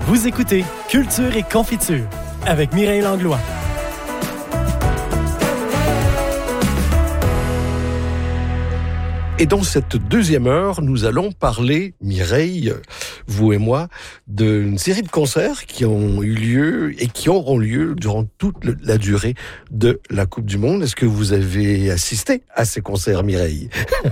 Vous écoutez Culture et Confiture avec Mireille Langlois. Et dans cette deuxième heure, nous allons parler, Mireille, vous et moi, d'une série de concerts qui ont eu lieu et qui auront lieu durant toute la durée de la Coupe du Monde. Est-ce que vous avez assisté à ces concerts, Mireille?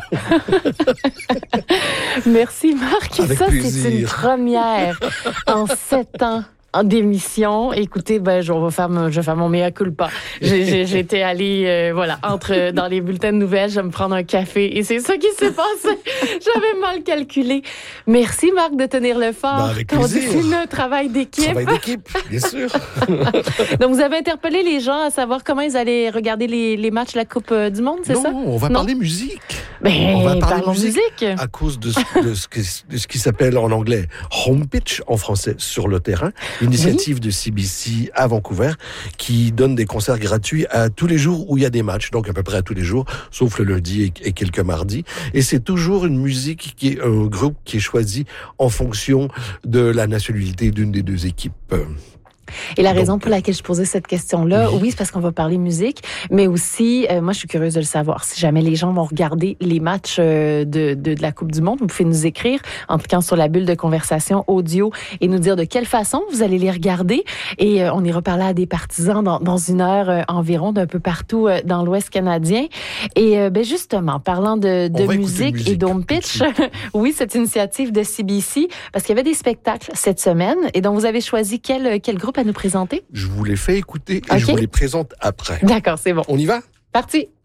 Merci Marc. Avec ça, plaisir. c'est une première en 7 ans. D'émission. Écoutez, je vais faire mon mea culpa. J'étais allée, dans les bulletins de nouvelles, je vais me prendre un café et c'est ça qui s'est passé. J'avais mal calculé. Merci Marc de tenir le fort. Avec plaisir. C'est un travail d'équipe. Travail d'équipe, bien sûr. Donc, vous avez interpellé les gens à savoir comment ils allaient regarder les matchs de la Coupe du Monde, c'est ça? Non, on va parler musique. On va parler parlons musique. à cause de ce qui s'appelle en anglais home pitch, en français sur le terrain, l'initiative de CBC à Vancouver qui donne des concerts gratuits à tous les jours où il y a des matchs, donc à peu près à tous les jours, sauf le lundi et quelques mardis. Et c'est toujours une musique qui est un groupe qui est choisi en fonction de la nationalité d'une des deux équipes. Et la raison pour laquelle je posais cette question-là, oui, c'est parce qu'on va parler musique, mais aussi, moi, je suis curieuse de le savoir. Si jamais les gens vont regarder les matchs de la Coupe du Monde, vous pouvez nous écrire en cliquant sur la bulle de conversation audio et nous dire de quelle façon vous allez les regarder. Et on ira parler à des partisans dans une heure environ d'un peu partout dans l'Ouest canadien. Et justement, parlant de musique et d'home pitch, oui, cette initiative de CBC, parce qu'il y avait des spectacles cette semaine et donc vous avez choisi quel groupe à nous présenter? Je vous les fais écouter et je vous les présente après. D'accord, c'est bon. On y va? Parti!